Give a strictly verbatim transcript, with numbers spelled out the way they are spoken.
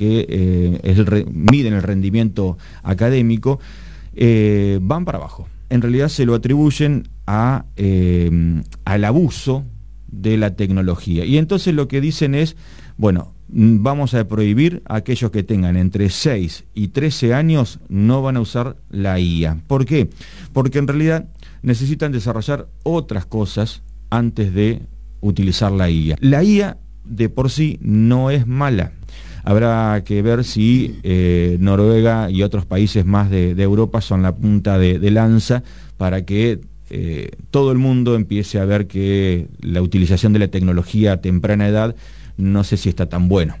que eh, es el re, miden el rendimiento académico, eh, van para abajo. En realidad se lo atribuyen a, eh, al abuso de la tecnología. Y entonces lo que dicen es, bueno, vamos a prohibir a aquellos que tengan entre seis y trece años, no van a usar la I A. ¿Por qué? Porque en realidad necesitan desarrollar otras cosas antes de utilizar la I A. La I A de por sí no es mala. Habrá que ver si eh, Noruega y otros países más de, de Europa son la punta de, de lanza para que eh, todo el mundo empiece a ver que la utilización de la tecnología a temprana edad no sé si está tan bueno.